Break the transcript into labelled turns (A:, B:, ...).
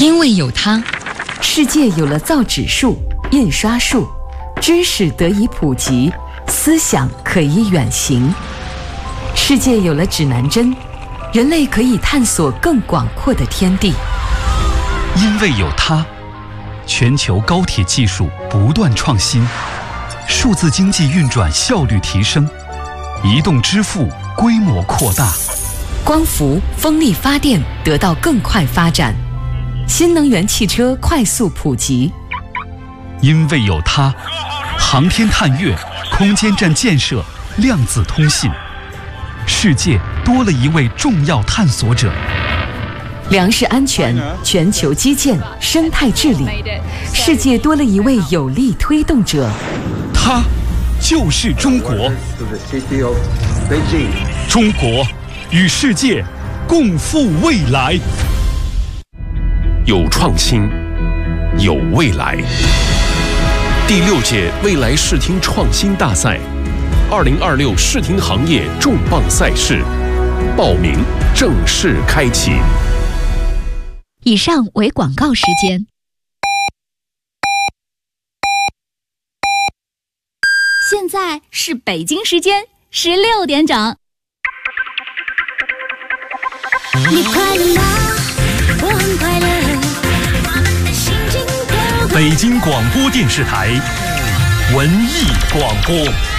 A: 因为有它，
B: 世界有了造纸术、印刷术，知识得以普及，思想可以远行。世界有了指南针，人类可以探索更广阔的天地。
C: 因为有它，全球高铁技术不断创新，数字经济运转效率提升，移动支付规模扩大，
B: 光伏、风力发电得到更快发展，新能源汽车快速普及。
C: 因为有它，航天探月、空间站建设、量子通信，世界多了一位重要探索者。
B: 粮食安全、全球基建、生态治理，世界多了一位有力推动者。
C: 它就是中国。中国与世界共赴未来。
D: 有创新，有未来。第6届未来视听创新大赛，2026视听行业重磅赛事报名正式开启。
E: 以上为广告时间。
F: 现在是北京时间16点整。
G: 你快乐吗？我很快乐。心情都
C: 北京广播电视台文艺广播。